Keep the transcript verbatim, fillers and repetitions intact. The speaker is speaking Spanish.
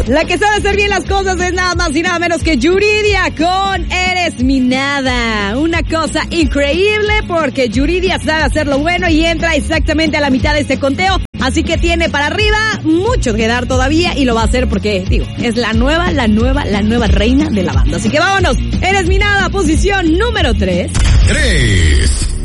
La que sabe hacer bien las cosas es nada más y nada menos que Yuridia con Eres mi nada. Una cosa increíble porque Yuridia sabe hacer lo bueno y entra exactamente a la mitad de este conteo. Así que tiene para arriba mucho que dar todavía y lo va a hacer porque, digo, es la nueva, la nueva, la nueva reina de la banda. Así que vámonos. Eres mi nada, posición número tres. tres.